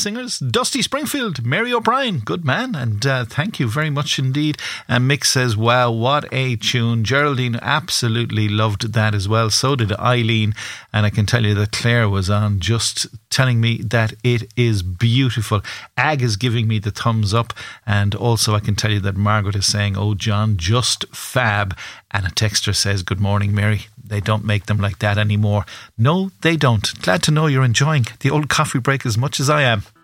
singers. Dusty Springfield, Mary O'Brien, good man, and thank you very much indeed. And Mick says, wow, what a tune. Geraldine absolutely loved that as well. So did Eileen, and I can tell you that Claire was on just telling me that it is beautiful. Ag is giving me the thumbs up, and also I can tell you that Margaret is saying, oh John, just fab. And a texter says, good morning Mary, they don't make them like that anymore. No, they don't. Glad to know you're enjoying the old coffee break as much as I am.